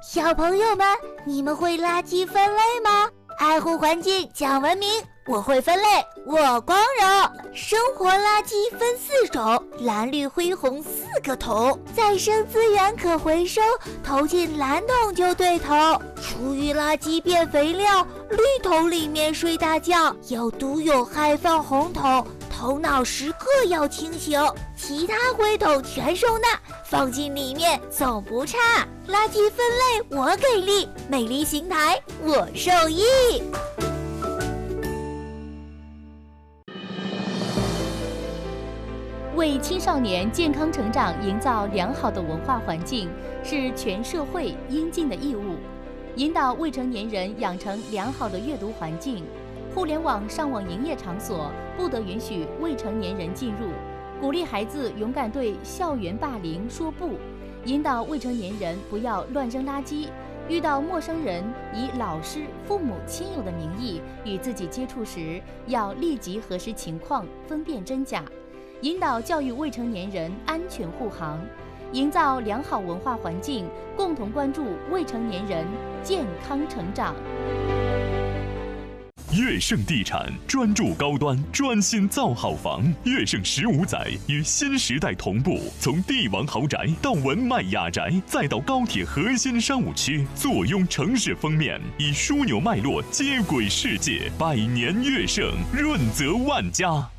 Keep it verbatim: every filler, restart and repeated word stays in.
小朋友们，你们会垃圾分类吗？爱护环境讲文明，我会分类，我光荣。生活垃圾分四种，蓝绿灰红四个桶，再生资源可回收，投进蓝桶就对头。厨余垃圾变肥料，绿桶里面睡大觉，有毒有害放红桶，头脑时刻要清醒，其他灰桶全收纳，放进里面总不差。垃圾分类我给力，美丽邢台我受益。 为青少年健康成长营造良好的文化环境，是全社会应尽的义务。引导未成年人养成良好的阅读环境，互联网上网营业场所不得允许未成年人进入，鼓励孩子勇敢对校园霸凌说不，引导未成年人不要乱扔垃圾，遇到陌生人以老师、父母、亲友的名义与自己接触时，要立即核实情况，分辨真假，引导教育未成年人安全护航，营造良好文化环境，共同关注未成年人健康成长。 乐盛地产专注高端，专心造好房。乐盛十五载与新时代同步，从帝王豪宅到文迈雅宅，再到高铁核心商务区，坐拥城市封面，以枢纽脉络接轨世界。百年乐盛，润泽万家。